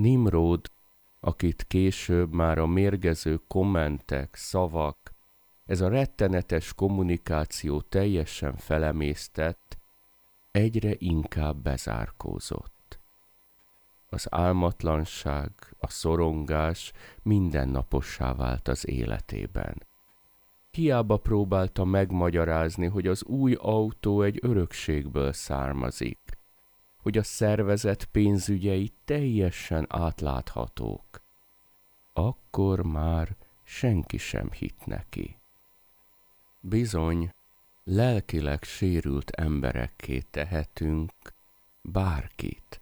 Nimród, akit később már a mérgező kommentek, szavak, ez a rettenetes kommunikáció teljesen felemésztett, egyre inkább bezárkózott. Az álmatlanság, a szorongás mindennapossá vált az életében. Hiába próbálta megmagyarázni, hogy az új autó egy örökségből származik, hogy a szervezet pénzügyei teljesen átláthatók. Akkor már senki sem hitt neki. Bizony, lelkileg sérült emberekké tehetünk bárkit.